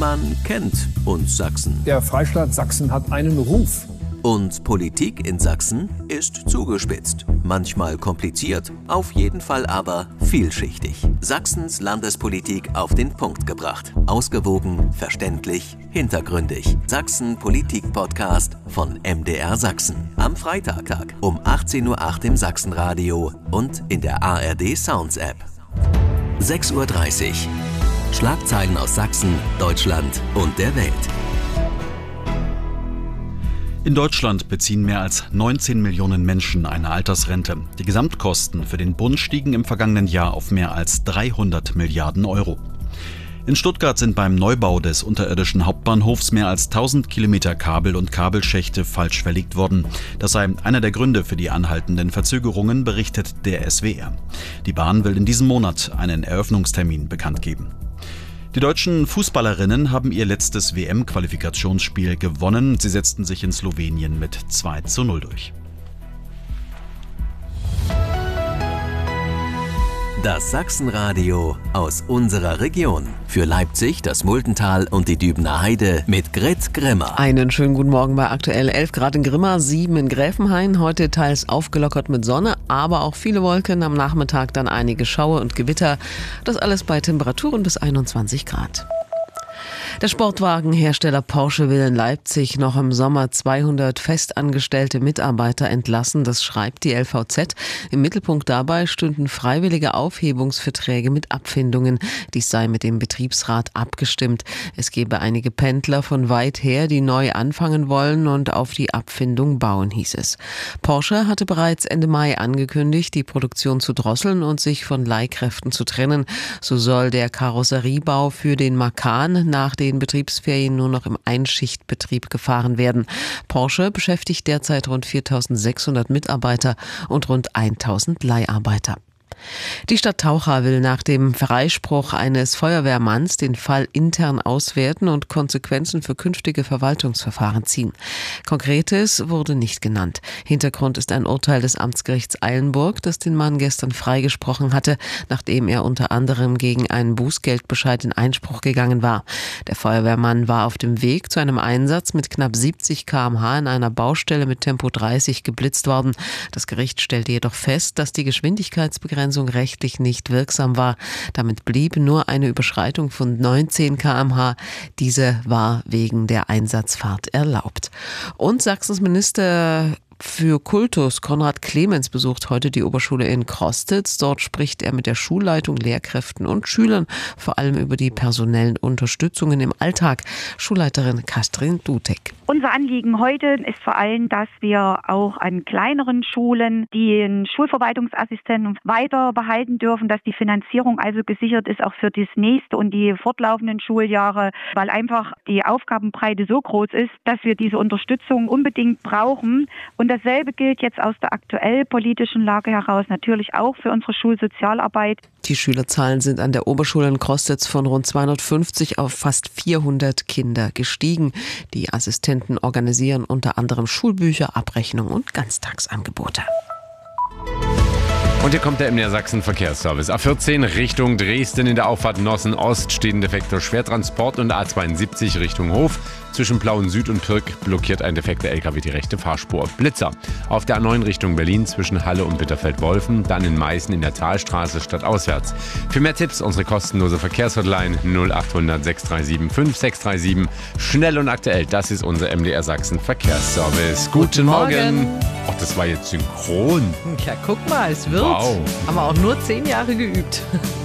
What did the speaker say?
Man kennt uns Sachsen. Der Freistaat Sachsen hat einen Ruf. Und Politik in Sachsen ist zugespitzt. Manchmal kompliziert, auf jeden Fall aber vielschichtig. Sachsens Landespolitik auf den Punkt gebracht. Ausgewogen, verständlich, hintergründig. Sachsen Politik Podcast von MDR Sachsen. Am Freitag um 18:08 Uhr im Sachsenradio und in der ARD Sounds App. 6:30 Uhr. Schlagzeilen aus Sachsen, Deutschland und der Welt. In Deutschland beziehen mehr als 19 Millionen Menschen eine Altersrente. Die Gesamtkosten für den Bund stiegen im vergangenen Jahr auf mehr als 300 Milliarden Euro. In Stuttgart sind beim Neubau des unterirdischen Hauptbahnhofs mehr als 1000 Kilometer Kabel und Kabelschächte falsch verlegt worden. Das sei einer der Gründe für die anhaltenden Verzögerungen, berichtet der SWR. Die Bahn will in diesem Monat einen Eröffnungstermin bekannt geben. Die deutschen Fußballerinnen haben ihr letztes WM-Qualifikationsspiel gewonnen. Sie setzten sich in Slowenien mit 2:0 durch. Das Sachsenradio aus unserer Region. Für Leipzig, das Muldental und die Dübener Heide mit Grit Grimmer. Einen schönen guten Morgen bei aktuell 11 Grad in Grimma, 7 in Gräfenhain. Heute teils aufgelockert mit Sonne, aber auch viele Wolken. Am Nachmittag dann einige Schauer und Gewitter. Das alles bei Temperaturen bis 21 Grad. Der Sportwagenhersteller Porsche will in Leipzig noch im Sommer 200 festangestellte Mitarbeiter entlassen. Das schreibt die LVZ. Im Mittelpunkt dabei stünden freiwillige Aufhebungsverträge mit Abfindungen. Dies sei mit dem Betriebsrat abgestimmt. Es gebe einige Pendler von weit her, die neu anfangen wollen und auf die Abfindung bauen, hieß es. Porsche hatte bereits Ende Mai angekündigt, die Produktion zu drosseln und sich von Leihkräften zu trennen. So soll der Karosseriebau für den Macan nach den Betriebsferien nur noch im Einschichtbetrieb gefahren werden. Porsche beschäftigt derzeit rund 4.600 Mitarbeiter und rund 1.000 Leiharbeiter. Die Stadt Taucha will nach dem Freispruch eines Feuerwehrmanns den Fall intern auswerten und Konsequenzen für künftige Verwaltungsverfahren ziehen. Konkretes wurde nicht genannt. Hintergrund ist ein Urteil des Amtsgerichts Eilenburg, das den Mann gestern freigesprochen hatte, nachdem er unter anderem gegen einen Bußgeldbescheid in Einspruch gegangen war. Der Feuerwehrmann war auf dem Weg zu einem Einsatz mit knapp 70 km/h in einer Baustelle mit Tempo 30 geblitzt worden. Das Gericht stellte jedoch fest, dass die Geschwindigkeitsbegrenzung rechtlich nicht wirksam war. Damit blieb nur eine Überschreitung von 19 km/h. Diese war wegen der Einsatzfahrt erlaubt. Und Sachsens Minister für Kultus Konrad Clemens besucht heute die Oberschule in Crostitz. Dort spricht er mit der Schulleitung, Lehrkräften und Schülern, vor allem über die personellen Unterstützungen im Alltag. Schulleiterin Katrin Dutek. Unser Anliegen heute ist vor allem, dass wir auch an kleineren Schulen den Schulverwaltungsassistenten weiter behalten dürfen, dass die Finanzierung also gesichert ist, auch für das nächste und die fortlaufenden Schuljahre, weil einfach die Aufgabenbreite so groß ist, dass wir diese Unterstützung unbedingt brauchen. Und dasselbe gilt jetzt aus der aktuell politischen Lage heraus natürlich auch für unsere Schulsozialarbeit. Die Schülerzahlen sind an der Oberschule in Crostitz von rund 250 auf fast 400 Kinder gestiegen. Die Assistenten organisieren unter anderem Schulbücher, Abrechnungen und Ganztagsangebote. Und hier kommt der MDR Sachsen Verkehrsservice. A14 Richtung Dresden in der Auffahrt Nossen Ost steht ein defekter Schwertransport und A72 Richtung Hof. Zwischen Plauen Süd und Pirk blockiert ein defekter LKW die rechte Fahrspur. Blitzer auf der A9 Richtung Berlin zwischen Halle und Bitterfeld-Wolfen, dann in Meißen in der Talstraße stadtauswärts. Für mehr Tipps unsere kostenlose Verkehrshotline 0800 637 5637. Schnell und aktuell, das ist unser MDR Sachsen Verkehrsservice. Guten Morgen. Ach, das war jetzt synchron. Ja, guck mal, es wird. Wow. Aber auch nur 10 Jahre geübt.